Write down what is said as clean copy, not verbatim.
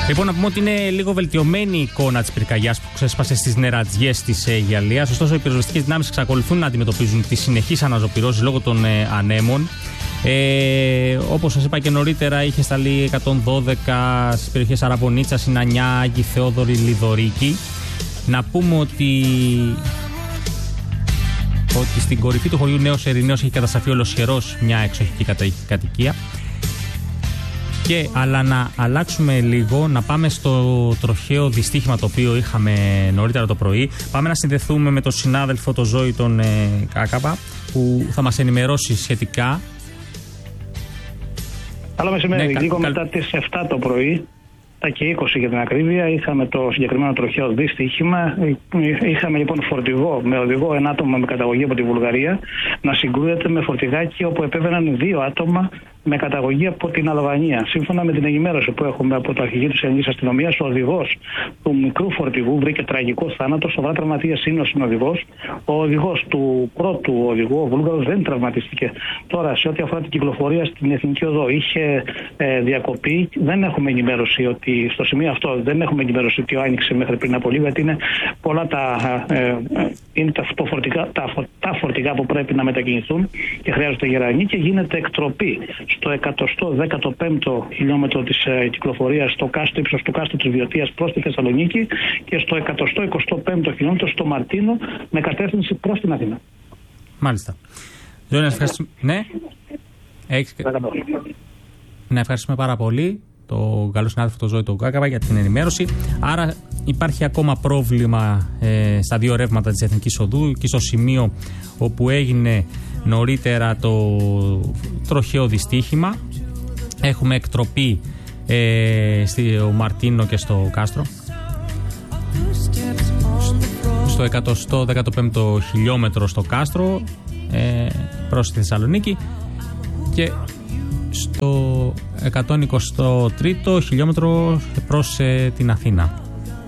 Λοιπόν, να πούμε ότι είναι λίγο βελτιωμένη η εικόνα της πυρκαγιάς που ξέσπασε στις νερατζιές της Γαλλίας. Ωστόσο, οι πυροσβεστικές δυνάμεις εξακολουθούν να αντιμετωπίζουν τις συνεχείς αναζωπυρώσεις λόγω των ανέμων. Όπως σας είπα και νωρίτερα, είχε σταλεί 112 στις περιοχές Αραβωνίτσα, Σινανιά, Άγιοι Θεόδωρη, Λιδωρίκη. Να πούμε ότι στην κορυφή του χωριού Νέος Ερηναίος έχει καταστραφεί ολοσχερός μια εξοχική κατοικία. Αλλά να αλλάξουμε λίγο, να πάμε στο τροχαίο δυστύχημα το οποίο είχαμε νωρίτερα το πρωί. Πάμε να συνδεθούμε με τον συνάδελφο τον Ζώη τον Κάκαπα, που θα μας ενημερώσει σχετικά. Καλό μεσημέρι. Λίγο μετά τις 7 το πρωί, τα και 20 για την ακρίβεια, είχαμε το συγκεκριμένο τροχαίο δυστύχημα. Είχαμε λοιπόν φορτηγό με οδηγό ένα άτομο με καταγωγή από τη Βουλγαρία να συγκρούεται με φορτηγάκι όπου επέβαιναν 2 άτομα με καταγωγή από την Αλβανία. Σύμφωνα με την ενημέρωση που έχουμε από το αρχηγείο της Ελληνικής Αστυνομίας, ο οδηγός του μικρού φορτηγού βρήκε τραγικό θάνατο. Σοβαρά τραυματίας είναι ο συνοδηγός. Ο οδηγός του πρώτου οδηγού, ο Βούλγαρος, δεν τραυματίστηκε. Τώρα, σε ό,τι αφορά την κυκλοφορία στην Εθνική Οδό, είχε διακοπή. Δεν έχουμε ενημέρωση ότι στο σημείο αυτό δεν έχουμε ενημέρωση ότι άνοιξε μέχρι πριν από λίγο, γιατί είναι πολλά τα φορτηγά που πρέπει να μετακινηθούν και χρειάζονται γερανοί και γίνεται εκτροπή στο 115ο χιλιόμετρο της κυκλοφορίας στο κάστρο, ύψος του κάστρου της Βιωτίας προς τη Θεσσαλονίκη και στο 125ο χιλιόμετρο στο Μαρτίνο με κατεύθυνση προς την Αθήνα. Μάλιστα. Ναι. Να ευχαριστούμε πάρα πολύ τον καλό συνάδελφο τον Ζώη τον Κάκαβα για την ενημέρωση. Άρα υπάρχει ακόμα πρόβλημα στα 2 ρεύματα της Εθνικής Οδού και στο σημείο όπου έγινε νωρίτερα το τροχαίο δυστύχημα. Έχουμε εκτροπή στο Μαρτίνο και στο Κάστρο. Στο 115ο χιλιόμετρο στο Κάστρο προς τη Θεσσαλονίκη και στο 123ο χιλιόμετρο προς την Αθήνα.